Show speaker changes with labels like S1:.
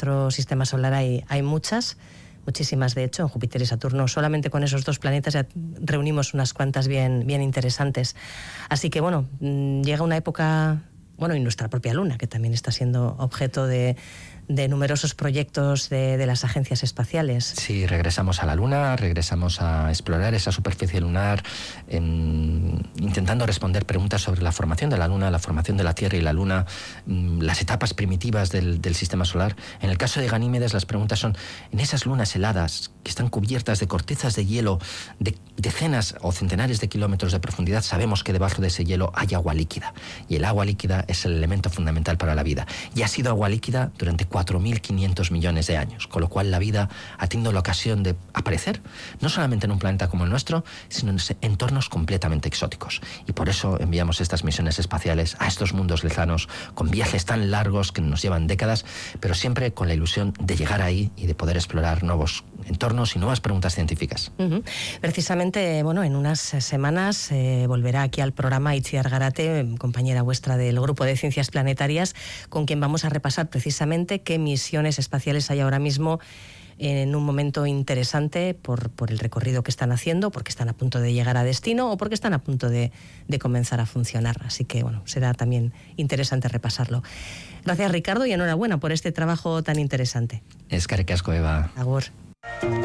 S1: nuestro sistema solar hay muchísimas de hecho, en Júpiter y Saturno. Solamente con esos 2 planetas ya reunimos unas cuantas bien interesantes. Así que bueno, llega una época, bueno, y nuestra propia Luna, que también está siendo objeto de numerosos proyectos de las agencias espaciales.
S2: Sí, regresamos a la Luna, regresamos a explorar esa superficie lunar, intentando responder preguntas sobre la formación de la Luna, la formación de la Tierra y la Luna, las etapas primitivas del sistema solar. En el caso de Ganímedes, las preguntas son, en esas lunas heladas que están cubiertas de cortezas de hielo de decenas o centenares de kilómetros de profundidad, sabemos que debajo de ese hielo hay agua líquida. Y el agua líquida es el elemento fundamental para la vida. Y ha sido agua líquida durante 4.500 millones de años, con lo cual la vida ha tenido la ocasión de aparecer, no solamente en un planeta como el nuestro, sino en entornos completamente exóticos. Y por eso enviamos estas misiones espaciales a estos mundos lejanos, con viajes tan largos que nos llevan décadas, pero siempre con la ilusión de llegar ahí y de poder explorar nuevos entornos y nuevas preguntas científicas.
S1: Precisamente, bueno, en unas semanas volverá aquí al programa Itziar Garate, compañera vuestra del Grupo de Ciencias Planetarias, con quien vamos a repasar precisamente qué misiones espaciales hay ahora mismo en un momento interesante por el recorrido que están haciendo, porque están a punto de llegar a destino o porque están a punto de comenzar a funcionar. Así que, bueno, será también interesante repasarlo. Gracias, Ricardo, y enhorabuena por este trabajo tan interesante.
S2: Eskerrik asko, Eva.
S1: Agur.